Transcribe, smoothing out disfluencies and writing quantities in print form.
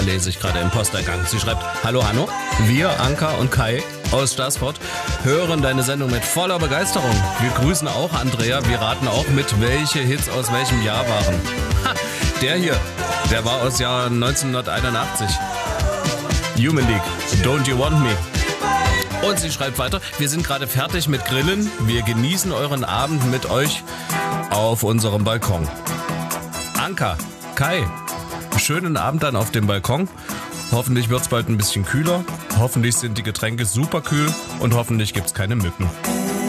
lese ich gerade im Posteingang. Sie schreibt: Hallo Hanno, wir, Anka und Kai aus Staßfurt, hören deine Sendung mit voller Begeisterung. Wir grüßen auch Andrea, wir raten auch mit, welche Hits aus welchem Jahr waren. Ha, der hier, der war aus Jahr 1981. Human League, Don't You Want Me. Und sie schreibt weiter: Wir sind gerade fertig mit Grillen. Wir genießen euren Abend mit euch auf unserem Balkon. Anka, Kai, schönen Abend dann auf dem Balkon. Hoffentlich wird es bald ein bisschen kühler. Hoffentlich sind die Getränke super kühl und hoffentlich gibt es keine Mücken.